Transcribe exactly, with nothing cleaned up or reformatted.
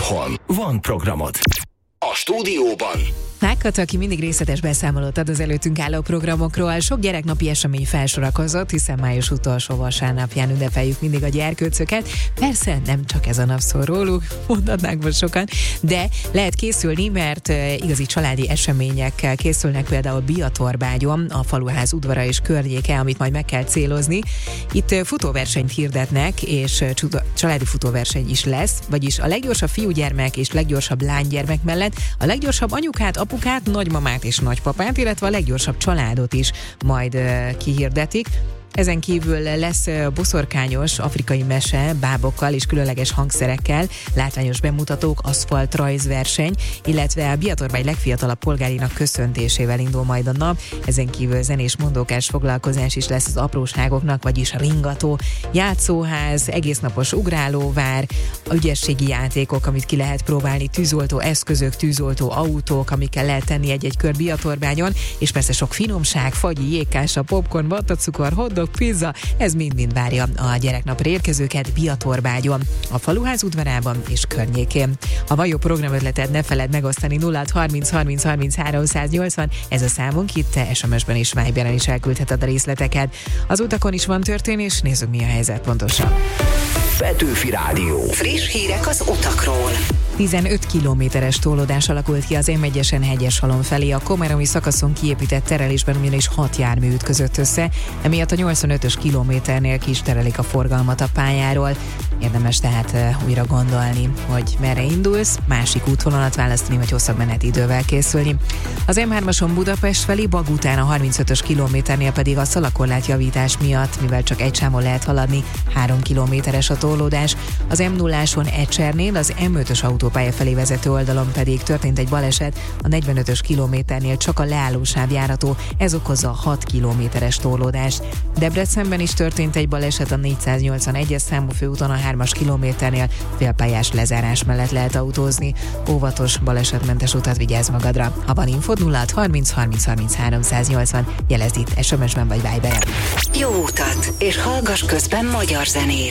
Otthon van programod. A stúdióban Nákat, aki mindig részletes beszámolót ad az előttünk álló programokról, sok gyereknapi esemény felsorakozott, hiszen május utolsó vasárnapján ünnepeljük mindig a gyerkőcöket. Persze nem csak ez a nap szól róluk, mondhatnánk most sokan, de lehet készülni, mert igazi családi eseményekkel készülnek, például Biatorbágyon, a faluház udvara és környéke, amit majd meg kell célozni. Itt futóversenyt hirdetnek, és családi futóverseny is lesz, vagyis a leggyorsabb fiúgyermek és leggyorsabb lánygyermek mellett a leggyorsabb anyukát, apukát, nagymamát és nagypapát, illetve a leggyorsabb családot is majd uh, kihirdetik. Ezen kívül lesz boszorkányos afrikai mese, bábokkal és különleges hangszerekkel, látványos bemutatók, aszfalt rajzverseny, illetve a Biatorbágy legfiatalabb polgárinak köszöntésével indul majd a nap. Ezen kívül zenés mondókás foglalkozás is lesz az apróságoknak, vagyis ringató, játszóház, egésznapos ugrálóvár, ügyességi játékok, amit ki lehet próbálni, tűzoltó eszközök, tűzoltó autók, amikkel lehet tenni egy-egy kör Biatorbágyon, és persze sok finomság, fagyi, jégkása, popcorn, vattacukor, hotdog, pizza, ez mind-mind várja a gyereknapra érkezőket Biatorbágyon, a faluház udvarában és környékén. Ha van jó programötleted, ne feledd megosztani nulla harminc harminc harminc háromszáznyolcvan, ez a számunk, itt te es em es-ben és Viberen is elküldheted a részleteket. Az utakon is van történés, nézzük, mi a helyzet pontosan. Petőfi Rádió. Friss hírek az utakról. tizenöt kilométeres tolódás alakult ki az M egyesen Hegyeshalom felé. A komáromi szakaszon kiépített terelésben ugyanis hat jármű ütközött össze, emiatt a nyolcvanötös kilométernél ki is terelik a forgalmat a pályáról. Érdemes tehát uh, újra gondolni, hogy merre indulsz, másik útvonalat választani, vagy hosszabb menetidővel készülni. Az M hármason Budapest felé, Bag után a harmincötös kilométernél pedig a szalakorlátjavítás miatt, mivel csak egy sávon lehet haladni, három kilométeres a tolódás. Az M nulláson Ecsernél, az M ötös autópálya felé vezető oldalon pedig történt egy baleset, a negyvenötös kilométernél csak a leállósáv járható, ez okozza a hat kilométeres torlódást. Debrecenben is történt egy baleset, a négyszáznyolcvanegyes számú főúton a hármas kilométernél, félpályás lezárás mellett lehet autózni. Óvatos, balesetmentes utat vigyázz magadra. Ha van infod, nulla harminc harminc harminc háromszáznyolcvan, jelezd itt es em es-ben vagy Viberen. Jó utat, és hallgass közben magyar zenét.